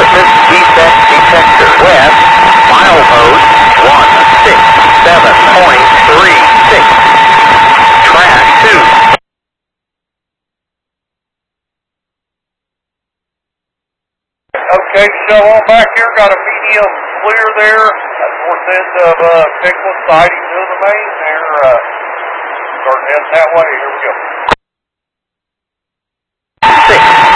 surface defect detector. West, milepost 167.36. Track 2. Okay, show on back here, got a medium clear there at north end of Pickles, siding to the main there. Starting heading that way, here we go. 6.